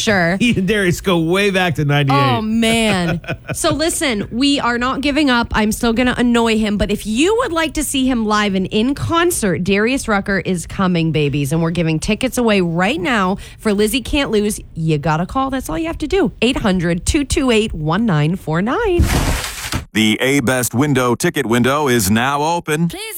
sure. He and Darius go way back to 98. Oh, man. So listen, we are not giving up. I'm still going to annoy him. But if you would like to see him live and in concert, Darius Rucker is coming, babies. And we're giving tickets away right now for Lizzie Can't Lose. You got to call. That's all you have to do. 800-228-1949. The A-Best window ticket window is now open. Please